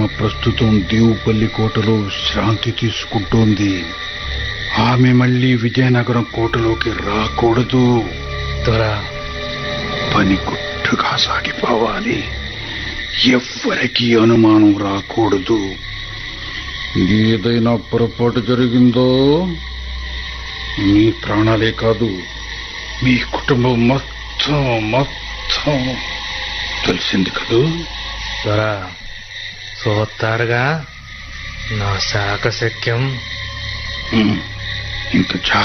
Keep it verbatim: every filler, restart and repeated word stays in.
ప్రస్తుతం దేవుపల్లి కోటలో శాంతి తీసుకుంటోంది. ఆమె మళ్ళీ విజయనగరం కోటలోకి రాకూడదు. దొరా, పని గుట్టుగా సాగిపోవాలి. ఎవ్వరికీ అనుమానం రాకూడదు. ఏదైనా పొరపాటు జరిగిందో మీ ప్రాణాలే కాదు, మీ కుటుంబం మొత్తం మొత్తం తెలిసింది కదూ. దొరా, చూస్తారుగా నా శాఖశక్యం. ఇంత